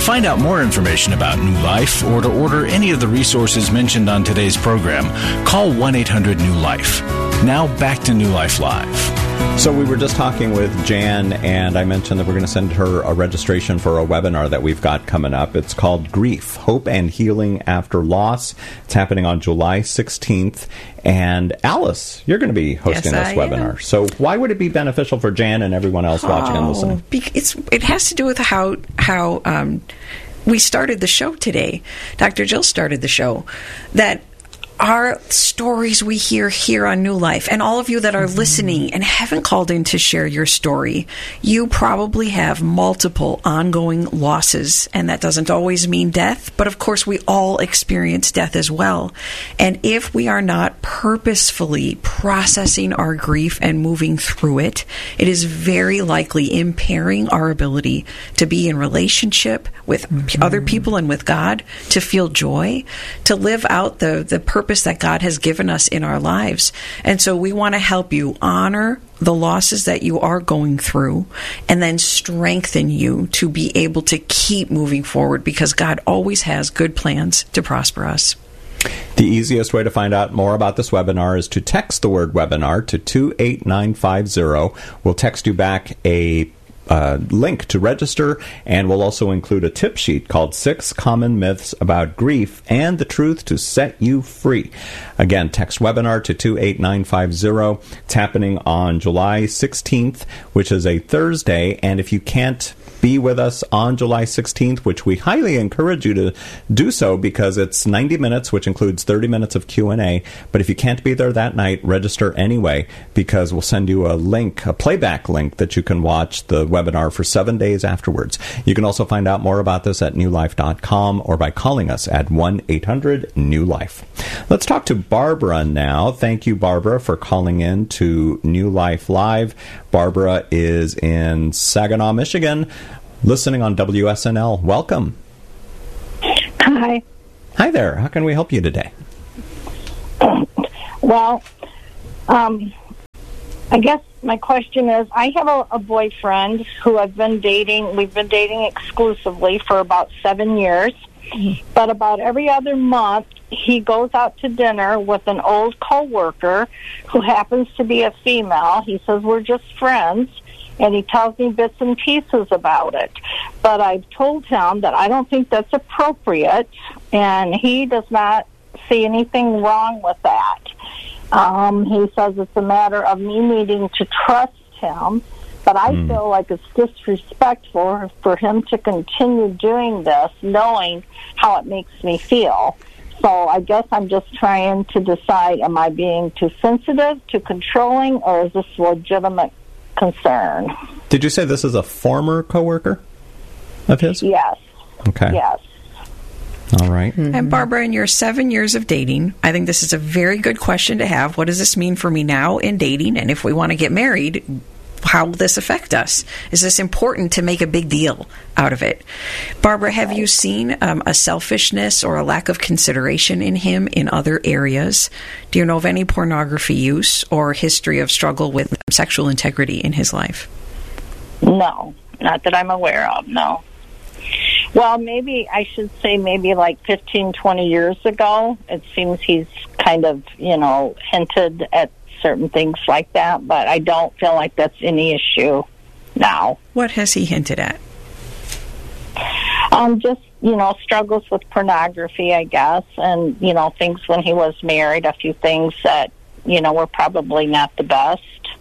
find out more information about New Life or to order any of the resources mentioned on today's program, call 1-800-NEW-LIFE. Now back to New Life Live. So we were just talking with Jan, and I mentioned that we're going to send her a registration for a webinar that we've got coming up. It's called Grief, Hope and Healing After Loss. It's happening on July 16th. And Alice, you're going to be hosting this webinar. Am. So why would it be beneficial for Jan and everyone else watching and listening? It has to do with how we started the show today. Dr. Jill started the show. That our stories we hear here on New Life, and all of you that are listening and haven't called in to share your story, you probably have multiple ongoing losses, and that doesn't always mean death, but of course we all experience death as well. And if we are not purposefully processing our grief and moving through it, it is very likely impairing our ability to be in relationship with other people and with God, to feel joy, to live out the purpose that God has given us in our lives. And so we want to help you honor the losses that you are going through and then strengthen you to be able to keep moving forward, because God always has good plans to prosper us. The easiest way to find out more about this webinar is to text the word webinar to 28950. We'll text you back a link to register, and we'll also include a tip sheet called 6 Common Myths About Grief and the Truth to Set You Free. Again, text webinar to 28950. It's happening on July 16th, which is a Thursday, and if you can't be with us on July 16th, which we highly encourage you to do so because it's 90 minutes, which includes 30 minutes of Q&A. But if you can't be there that night, register anyway, because we'll send you a link, a playback link, that you can watch the webinar for 7 days afterwards. You can also find out more about this at newlife.com or by calling us at 1-800-NEW-LIFE. Let's talk to Barbara now. Thank you, Barbara, for calling in to New Life Live. Barbara is in Saginaw, Michigan, listening on WSNL. Welcome. Hi. Hi there. How can we help you today? Well, I guess my question is, I have a boyfriend who I've been dating. We've been dating exclusively for about 7 years. But about every other month, he goes out to dinner with an old coworker who happens to be a female. He says we're just friends, and he tells me bits and pieces about it. But I've told him that I don't think that's appropriate, and he does not see anything wrong with that. He says it's a matter of me needing to trust him, but I feel like it's disrespectful for him to continue doing this, knowing how it makes me feel. So I guess I'm just trying to decide, am I being too sensitive, too controlling, or is this a legitimate concern? Did you say this is a former coworker of his? Yes. Okay. Yes. All right. And Barbara, in your 7 years of dating, I think this is a very good question to have. What does this mean for me now in dating? And if we want to get married, how will this affect us? Is this important to make a big deal out of it? Barbara, have you seen a selfishness or a lack of consideration in him in other areas? Do you know of any pornography use or history of struggle with sexual integrity in his life? No, not that I'm aware of, no. Well, maybe I should say maybe like 15, 20 years ago, it seems he's kind of, hinted at certain things like that, but I don't feel like that's any issue now. What has he hinted at? Just, struggles with pornography, I guess, and, things when he was married, a few things that, were probably not the best.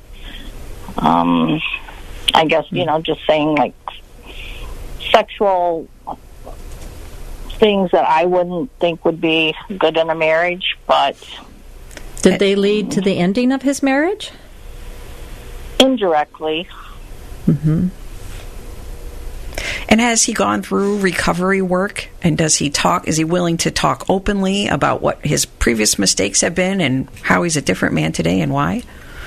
I guess, just saying, like, sexual things that I wouldn't think would be good in a marriage, but... Did they lead to the ending of his marriage? Indirectly. Mm-hmm. And has he gone through recovery work? And does he talk? Is he willing to talk openly about what his previous mistakes have been and how he's a different man today and why?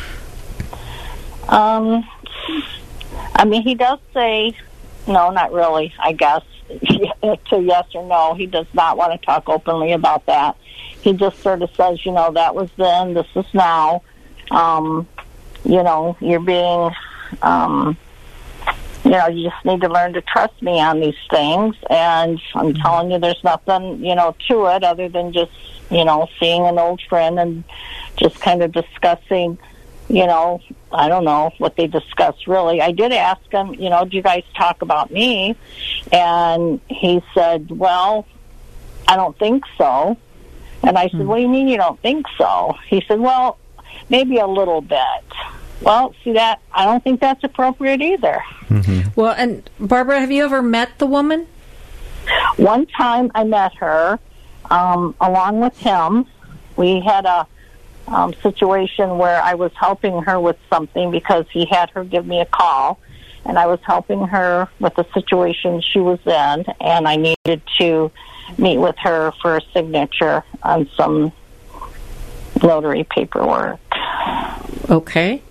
He does say, no, not really, I guess, to yes or no. He does not want to talk openly about that. He just sort of says, that was then, this is now. You're being, you just need to learn to trust me on these things. And I'm telling you, there's nothing, to it other than just, seeing an old friend and just kind of discussing, I don't know what they discussed really. I did ask him, do you guys talk about me? And he said, well, I don't think so. And I said, what do you mean you don't think so? He said, well, maybe a little bit. Well, see that? I don't think that's appropriate either. Mm-hmm. Well, and Barbara, have you ever met the woman? One time I met her along with him. We had a situation where I was helping her with something because he had her give me a call, and I was helping her with the situation she was in, and I needed to meet with her for a signature on some notary paperwork. Okay.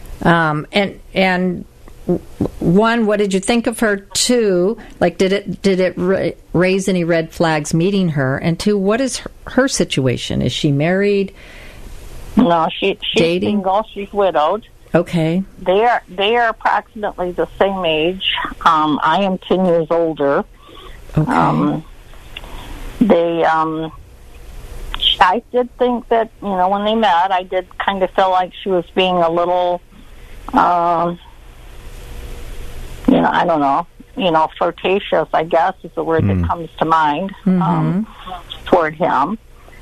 And one, what did you think of her? Two, did it raise any red flags meeting her? And two, what is her situation? Is she married? No, she's dating? Single. She's widowed. Okay. They are approximately the same age. I am 10 years older. Okay. I did think that, when they met, I did kind of feel like she was being a little, I don't know, flirtatious, I guess is the word that comes to mind, toward him.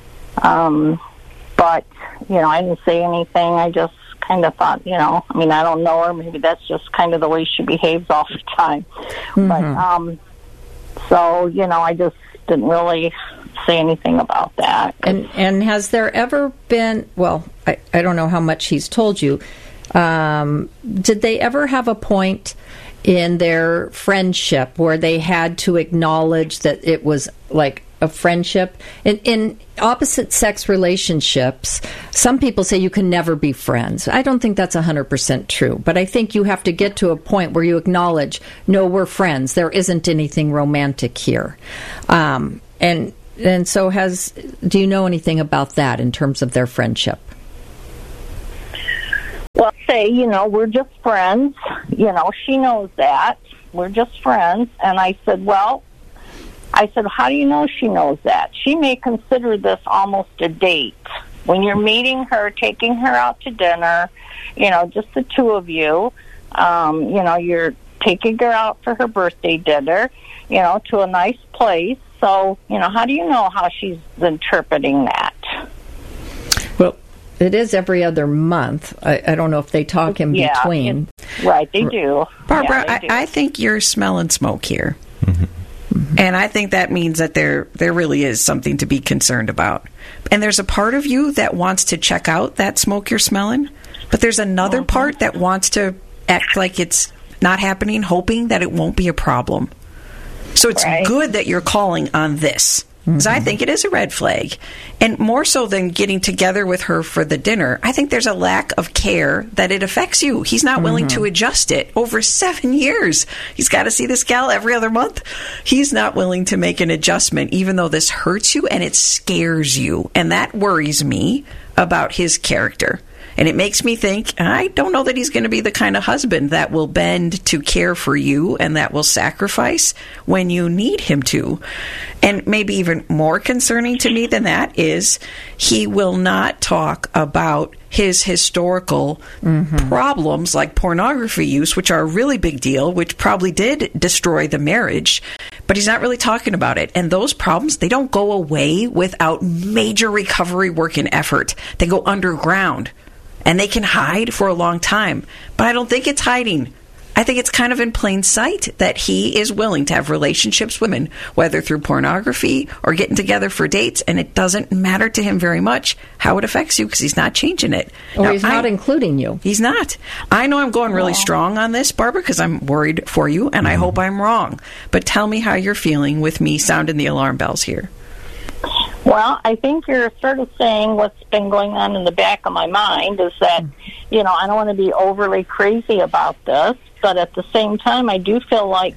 But, I didn't say anything. I just kind of thought, I don't know her. Maybe that's just kind of the way she behaves all the time. But, so, I just didn't really say anything about that. And has there ever been, well, I don't know how much he's told you, did they ever have a point in their friendship where they had to acknowledge that it was like a friendship? In opposite sex relationships, some people say you can never be friends. I don't think that's 100% true, but I think you have to get to a point where you acknowledge, no, we're friends. There isn't anything romantic here. And so do you know anything about that in terms of their friendship? Well, say, we're just friends. She knows that. We're just friends. And I said, how do you know she knows that? She may consider this almost a date. When you're meeting her, taking her out to dinner, just the two of you, you're taking her out for her birthday dinner, to a nice place. So, how do you know how she's interpreting that? Well, it is every other month. I don't know if they talk in between. Right, they do. Barbara, Yeah, they do. I think you're smelling smoke here. And I think that means that there really is something to be concerned about. And there's a part of you that wants to check out that smoke you're smelling, but there's another part that wants to act like it's not happening, hoping that it won't be a problem. So it's good that you're calling on this. Because I think it is a red flag. And more so than getting together with her for the dinner, I think there's a lack of care that it affects you. He's not willing to adjust it. Over 7 years, he's got to see this gal every other month. He's not willing to make an adjustment, even though this hurts you and it scares you. And that worries me about his character. And it makes me think, I don't know that he's going to be the kind of husband that will bend to care for you and that will sacrifice when you need him to. And maybe even more concerning to me than that is he will not talk about his historical problems like pornography use, which are a really big deal, which probably did destroy the marriage. But he's not really talking about it. And those problems, they don't go away without major recovery work and effort. They go underground. And they can hide for a long time. But I don't think it's hiding. I think it's kind of in plain sight that he is willing to have relationships with women, whether through pornography or getting together for dates, and it doesn't matter to him very much how it affects you because he's not changing it. Or now, he's not including you. He's not. I know I'm going really strong on this, Barbara, because I'm worried for you, and I hope I'm wrong. But tell me how you're feeling with me sounding the alarm bells here. Well, I think you're sort of saying what's been going on in the back of my mind is that, I don't want to be overly crazy about this, but at the same time, I do feel like,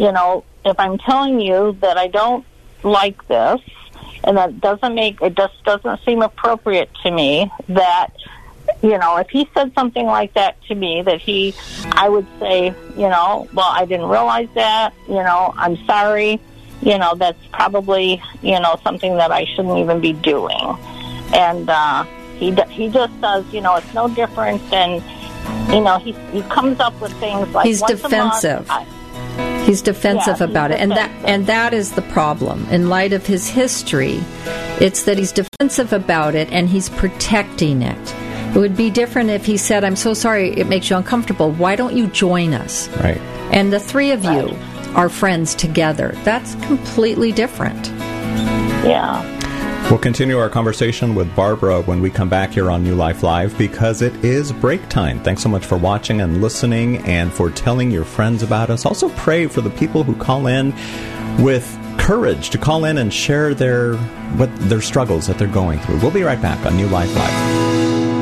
if I'm telling you that I don't like this and that it just doesn't seem appropriate to me, that if he said something like that to me, I would say, well, I didn't realize that, I'm sorry, that's probably, something that I shouldn't even be doing. And he just says, it's no different than, he comes up with things like he's defensive. He's defensive about it, and that is the problem. In light of his history, it's that he's defensive about it and he's protecting it. It would be different if he said, "I'm so sorry, it makes you uncomfortable. Why don't you join us?" Right. And the three of you are friends together. That's completely different. Yeah. We'll continue our conversation with Barbara when we come back here on New Life Live, because it is break time. Thanks so much for watching and listening and for telling your friends about us. Also pray for the people who call in with courage to call in and share their struggles that they're going through. We'll be right back on New Life Live.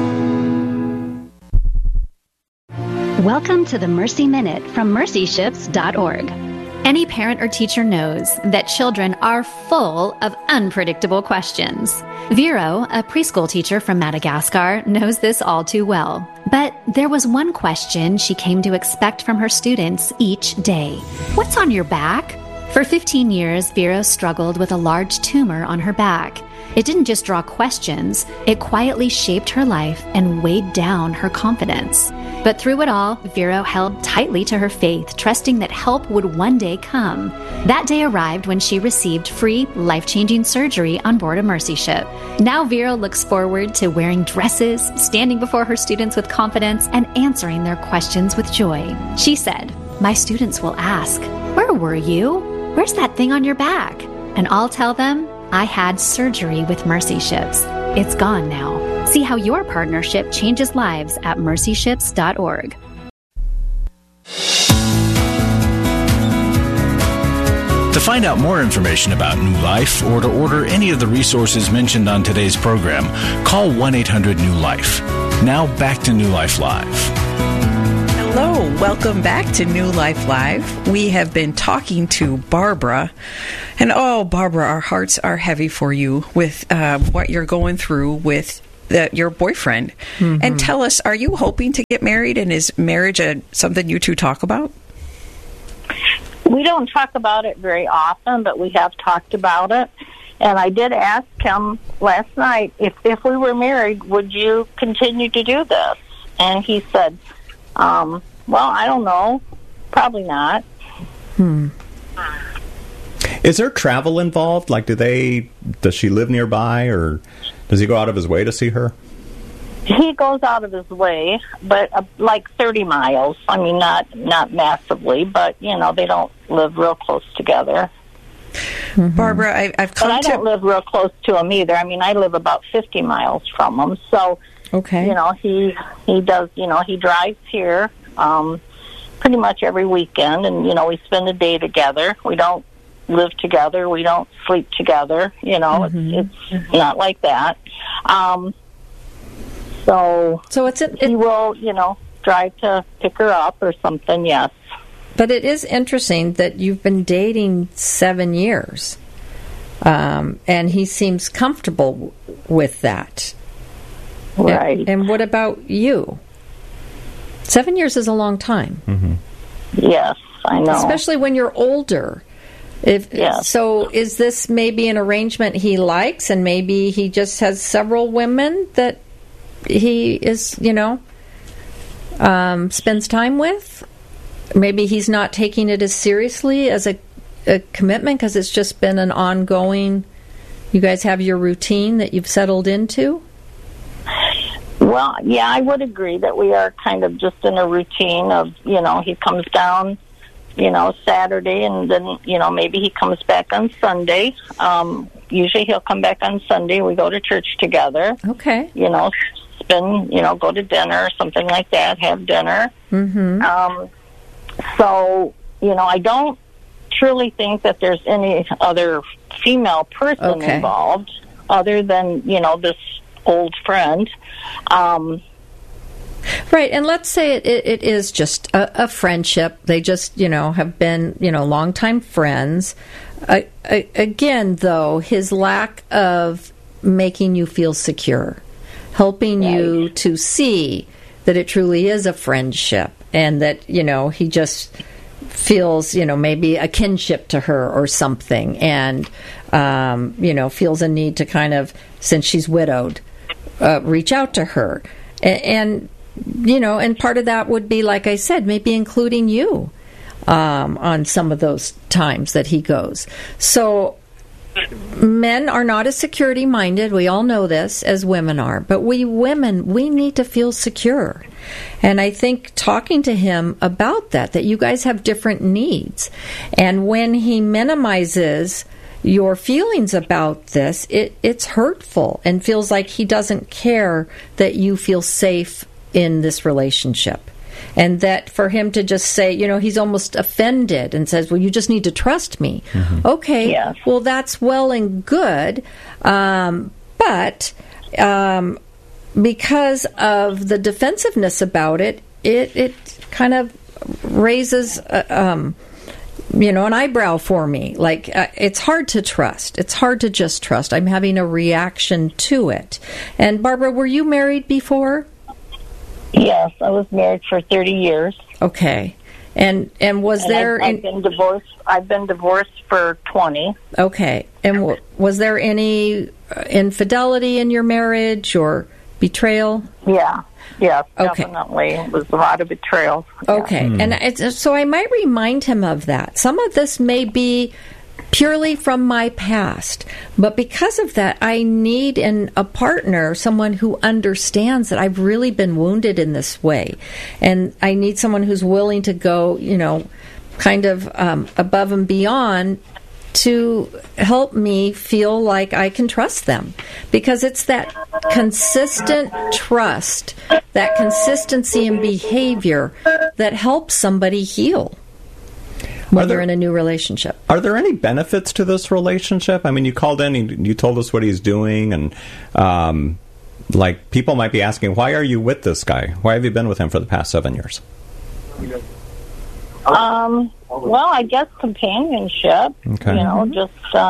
Welcome to the Mercy Minute from mercyships.org. Any parent or teacher knows that children are full of unpredictable questions. Vero, a preschool teacher from Madagascar, knows this all too well. But there was one question she came to expect from her students each day. What's on your back? For 15 years, Vero struggled with a large tumor on her back. It didn't just draw questions, it quietly shaped her life and weighed down her confidence. But through it all, Vero held tightly to her faith, trusting that help would one day come. That day arrived when she received free, life-changing surgery on board a Mercy ship. Now Vero looks forward to wearing dresses, standing before her students with confidence, and answering their questions with joy. She said, "My students will ask, 'Where were you? Where's that thing on your back?' And I'll tell them, I had surgery with Mercy Ships. It's gone now." See how your partnership changes lives at mercyships.org. To find out more information about New Life or to order any of the resources mentioned on today's program, call 1-800-NEW-LIFE. Now back to New Life Live. Hello, welcome back to New Life Live. We have been talking to Barbara, and Barbara, our hearts are heavy for you with what you're going through with your boyfriend. Mm-hmm. And tell us, are you hoping to get married, and is marriage something you two talk about? We don't talk about it very often, but we have talked about it. And I did ask him last night, if we were married, would you continue to do this? And he said, well, I don't know. Probably not. Is there travel involved? Like, does she live nearby, or does he go out of his way to see her? He goes out of his way, but like 30 miles. I mean, not massively, but, they don't live real close together. Mm-hmm. Barbara, I've come But I don't live real close to him either. I mean, I live about 50 miles from him. So, okay. He does, he drives here pretty much every weekend, and, we spend a day together. We don't live together. We don't sleep together. Mm-hmm. It's not like that. So he will, drive to pick her up or something, yes. But it is interesting that you've been dating 7 years, and he seems comfortable with that. Right. And what about you? 7 years is a long time. Mm-hmm. Yes, I know. Especially when you're older. Yes. So is this maybe an arrangement he likes, and maybe he just has several women that he is, spends time with? Maybe he's not taking it as seriously as a commitment because it's just been an ongoing, you guys have your routine that you've settled into? Well, yeah, I would agree that we are kind of just in a routine of, he comes down, Saturday, and then, maybe he comes back on Sunday. Usually he'll come back on Sunday. We go to church together. Okay. Go to dinner or something like that, have dinner. Mm-hmm. So, I don't truly think that there's any other female person involved other than, this old friend. Right, and let's say it is just a friendship. They just, have been, longtime friends. Again, though, his lack of making you feel secure. helping you to see that it truly is a friendship, and that, you know, he just feels, you know, maybe a kinship to her or something, and, you know, feels a need to kind of, since she's widowed, reach out to her. And, you know, and part of that would be, like I said, maybe including you on some of those times that he goes. So men are not as security minded. We all know this, as women are. But we women, we need to feel secure. And I think talking to him about that you guys have different needs. And when he minimizes your feelings about this, it's hurtful and feels like he doesn't care that you feel safe in this relationship. And that for him to just say, you know, he's almost offended and says, well, you just need to trust me. Mm-hmm. Okay, yes. Well, that's well and good. But because of the defensiveness about it, it kind of raises, you know, an eyebrow for me. Like, it's hard to trust. It's hard to just trust. I'm having a reaction to it. And Barbara, were you married before? Yes, I was married for 30 years. Okay. And was there... I've been divorced. I've been divorced for 20. Okay. And was there any infidelity in your marriage or betrayal? Yeah. Yes, okay. Definitely. It was a lot of betrayal. Okay. Yeah. And so I might remind him of that. Some of this may be purely from my past, but because of that, I need a partner, someone who understands that I've really been wounded in this way, and I need someone who's willing to go, you know, kind of above and beyond to help me feel like I can trust them, because it's that consistent trust, that consistency in behavior that helps somebody heal when they're in a new relationship. Are there any benefits to this relationship? I mean, you called in and you told us what he's doing, and like, people might be asking, why are you with this guy? Why have you been with him for the past 7 years? Well, I guess companionship. Okay. You know, just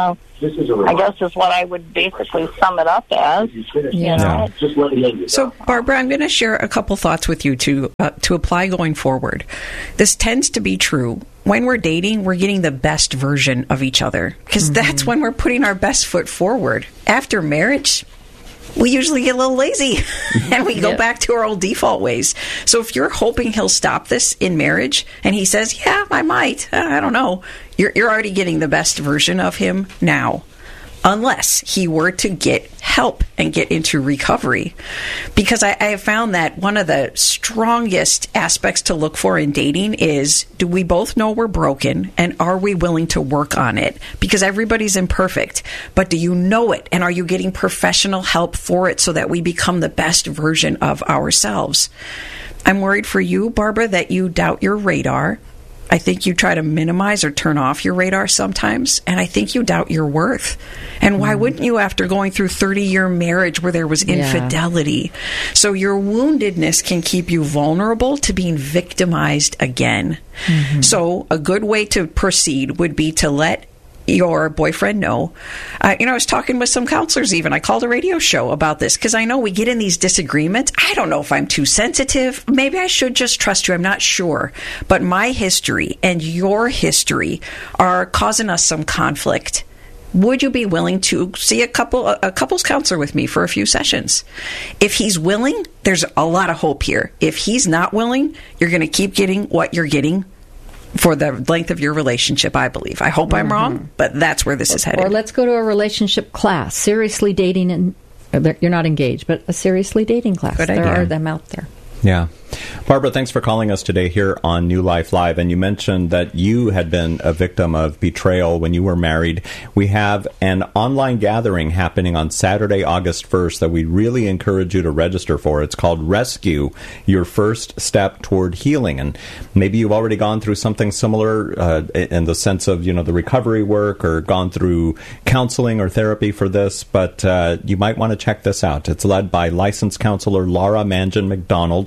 I guess is what I would basically sum it up as. You know. So, Barbara, I'm going to share a couple thoughts with you to apply going forward. This tends to be true. When we're dating, we're getting the best version of each other, because that's when we're putting our best foot forward. After marriage, we usually get a little lazy and we go back to our old default ways. So if you're hoping he'll stop this in marriage and he says, yeah, I might, I don't know, you're already getting the best version of him now, unless he were to get help and get into recovery. Because I have found that one of the strongest aspects to look for in dating is, do we both know we're broken, and are we willing to work on it? Because everybody's imperfect, but do you know it, and are you getting professional help for it so that we become the best version of ourselves? I'm worried for you, Barbara, that you doubt your radar. I think you try to minimize or turn off your radar sometimes, and I think you doubt your worth. And why wouldn't you, after going through 30-year marriage where there was infidelity? So your woundedness can keep you vulnerable to being victimized again. Mm-hmm. So a good way to proceed would be to let your boyfriend know. I was talking with some counselors even. I called a radio show about this because I know we get in these disagreements. I don't know if I'm too sensitive. Maybe I should just trust you. I'm not sure. But my history and your history are causing us some conflict. Would you be willing to see a couples counselor with me for a few sessions? If he's willing, there's a lot of hope here. If he's not willing, you're going to keep getting what you're getting for the length of your relationship, I believe. I hope I'm wrong, but that's where this is headed. Or let's go to a relationship class, seriously dating, and you're not engaged, but a seriously dating class. Good idea. There are them out there. Yeah. Barbara, thanks for calling us today here on New Life Live. And you mentioned that you had been a victim of betrayal when you were married. We have an online gathering happening on Saturday, August 1st that we really encourage you to register for. It's called Rescue, Your First Step Toward Healing. And maybe you've already gone through something similar in the sense of, the recovery work, or gone through counseling or therapy for this, but you might want to check this out. It's led by licensed counselor Laura Mangan McDonald.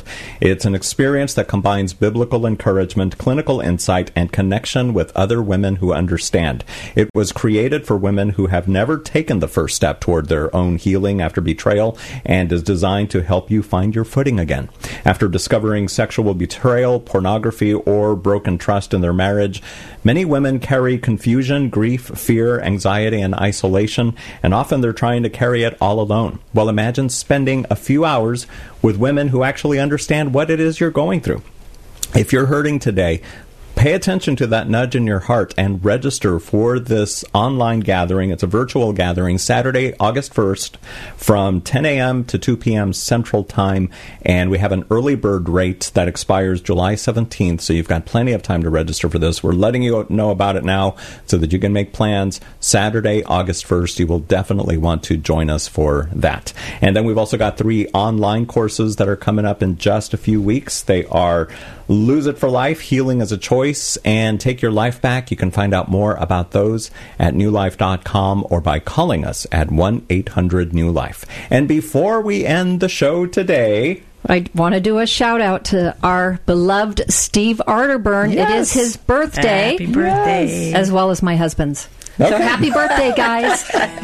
It's an experience that combines biblical encouragement, clinical insight, and connection with other women who understand. It was created for women who have never taken the first step toward their own healing after betrayal and is designed to help you find your footing again. After discovering sexual betrayal, pornography, or broken trust in their marriage, many women carry confusion, grief, fear, anxiety, and isolation, and often they're trying to carry it all alone. Well, imagine spending a few hours with women who actually understand what it is you're going through. If you're hurting today, pay attention to that nudge in your heart and register for this online gathering. It's a virtual gathering, Saturday, August 1st, from 10 a.m. to 2 p.m. Central Time, and we have an early bird rate that expires July 17th, so you've got plenty of time to register for this. We're letting you know about it now so that you can make plans. Saturday, August 1st, you will definitely want to join us for that. And then we've also got 3 online courses that are coming up in just a few weeks. They are Lose It for Life, Healing as a Choice, and Take Your Life Back. You can find out more about those at newlife.com or by calling us at 1-800-NEW-LIFE. And before we end the show today, I want to do a shout-out to our beloved Steve Arterburn. Yes. It is his birthday. Happy birthday. Yes. As well as my husband's. Okay. So happy birthday, guys.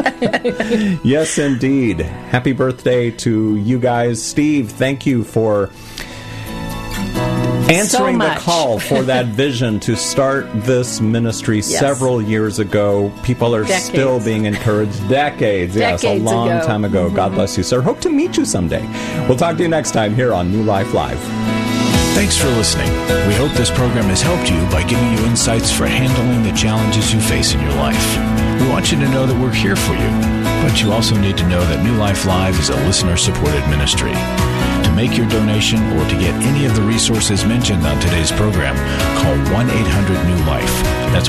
Yes, indeed. Happy birthday to you guys. Steve, thank you for answering the call for that vision to start this ministry several years ago. People are still being encouraged. Decades, a long time ago. God bless you, sir. Hope to meet you someday. We'll talk to you next time here on New Life Live. Thanks for listening. We hope this program has helped you by giving you insights for handling the challenges you face in your life. We want you to know that we're here for you, but you also need to know that New Life Live is a listener-supported ministry. To make your donation or to get any of the resources mentioned on today's program, call 1-800-NEW-LIFE. That's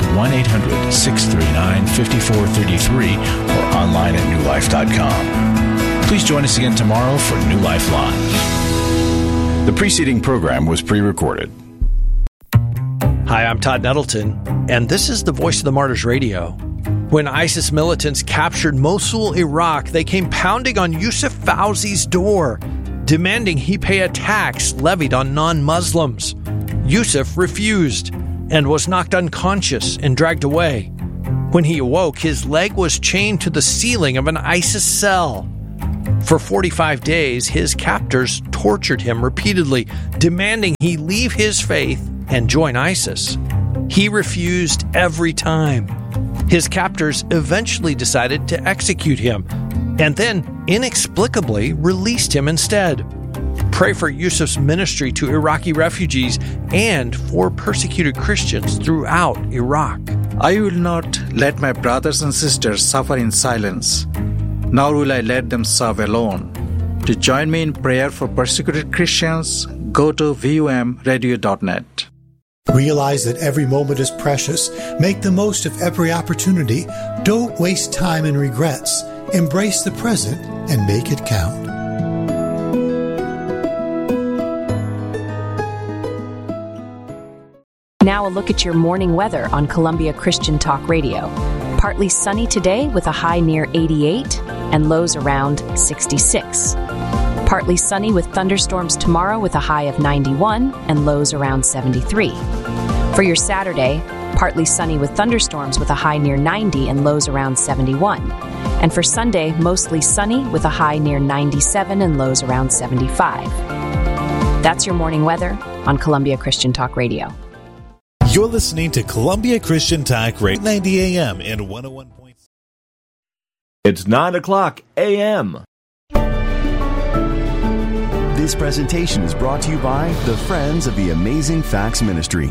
1-800-639-5433 or online at newlife.com. Please join us again tomorrow for New Life Live. The preceding program was pre-recorded. Hi, I'm Todd Nettleton, and this is the Voice of the Martyrs Radio. When ISIS militants captured Mosul, Iraq, they came pounding on Yusuf Fauzi's door, demanding he pay a tax levied on non-Muslims. Yusuf refused and was knocked unconscious and dragged away. When he awoke, his leg was chained to the ceiling of an ISIS cell. For 45 days, his captors tortured him repeatedly, demanding he leave his faith and join ISIS. He refused every time. His captors eventually decided to execute him, and then inexplicably released him instead. Pray for Yusuf's ministry to Iraqi refugees and for persecuted Christians throughout Iraq. I will not let my brothers and sisters suffer in silence, nor will I let them serve alone. To join me in prayer for persecuted Christians, go to vumradio.net. Realize that every moment is precious. Make the most of every opportunity. Don't waste time in regrets. Embrace the present and make it count. Now a look at your morning weather on Columbia Christian Talk Radio. Partly sunny today with a high near 88 and lows around 66. Partly sunny with thunderstorms tomorrow with a high of 91 and lows around 73. For your Saturday, partly sunny with thunderstorms with a high near 90 and lows around 71. And for Sunday, mostly sunny with a high near 97 and lows around 75. That's your morning weather on Columbia Christian Talk Radio. You're listening to Columbia Christian Talk Radio, 90 AM and 101. It's 9 o'clock a.m. This presentation is brought to you by the Friends of the Amazing Facts Ministry.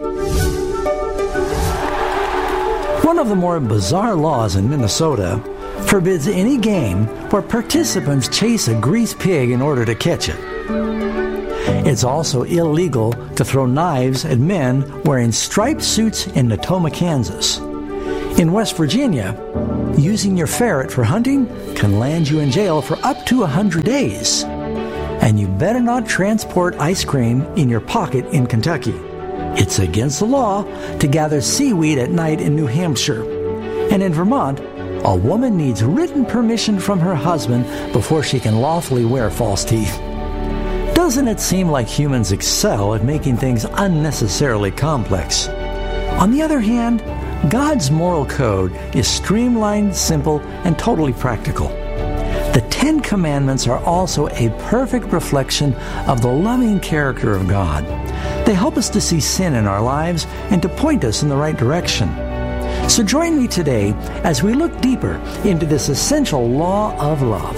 One of the more bizarre laws in Minnesota forbids any game where participants chase a greased pig in order to catch it. It's also illegal to throw knives at men wearing striped suits in Natoma, Kansas. In West Virginia, using your ferret for hunting can land you in jail for up to 100 days. And you better not transport ice cream in your pocket in Kentucky. It's against the law to gather seaweed at night in New Hampshire. And in Vermont, a woman needs written permission from her husband before she can lawfully wear false teeth. doesn't it seem like humans excel at making things unnecessarily complex? On the other hand, God's moral code is streamlined, simple, and totally practical. The Ten Commandments are also a perfect reflection of the loving character of God. They help us to see sin in our lives and to point us in the right direction. So join me today as we look deeper into this essential law of love.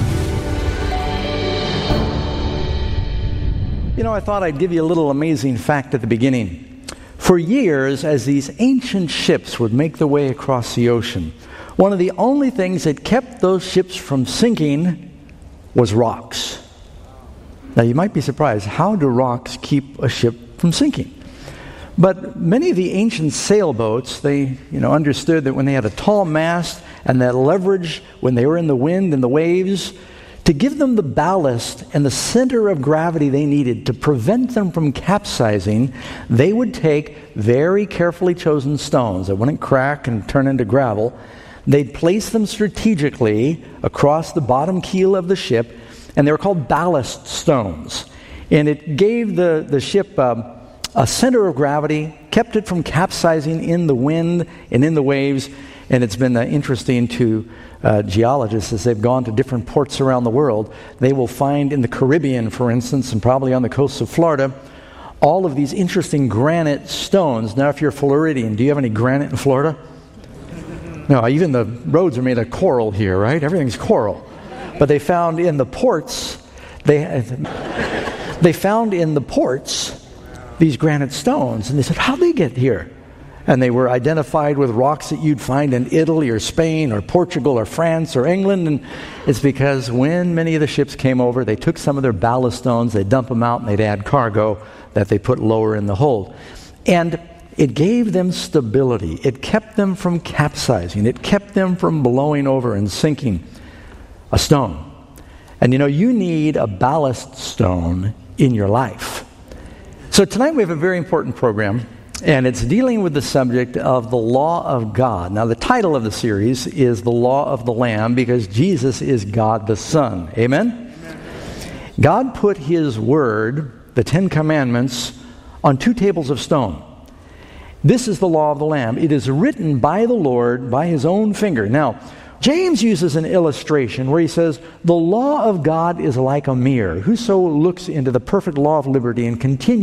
You know, I thought I'd give you a little amazing fact at the beginning. For years, as these ancient ships would make their way across the ocean, one of the only things that kept those ships from sinking was rocks. Now, you might be surprised, how do rocks keep a ship from sinking? But many of the ancient sailboats, they understood that when they had a tall mast and that leverage when they were in the wind and the waves, to give them the ballast and the center of gravity they needed to prevent them from capsizing, they would take very carefully chosen stones that wouldn't crack and turn into gravel. They'd place them strategically across the bottom keel of the ship, and they were called ballast stones. And it gave the ship a center of gravity, kept it from capsizing in the wind and in the waves. And it's been interesting to geologists as they've gone to different ports around the world. They will find in the Caribbean, for instance, and probably on the coast of Florida, all of these interesting granite stones. Now, if you're Floridian, do you have any granite in Florida? No, even the roads are made of coral here, right? Everything's coral. But they found in the ports, they found in the ports these granite stones. And they said, how'd they get here? And they were identified with rocks that you'd find in Italy or Spain or Portugal or France or England. And it's because when many of the ships came over, they took some of their ballast stones, they'd dump them out, and they'd add cargo that they put lower in the hold. And it gave them stability. It kept them from capsizing. It kept them from blowing over and sinking. A stone. And you need a ballast stone in your life. So tonight we have a very important program. And it's dealing with the subject of the law of God. Now, the title of the series is The Law of the Lamb because Jesus is God the Son. Amen? Amen? God put His Word, the Ten Commandments, on two tables of stone. This is the law of the Lamb. It is written by the Lord by His own finger. Now, James uses an illustration where he says, the law of God is like a mirror. Whoso looks into the perfect law of liberty and continues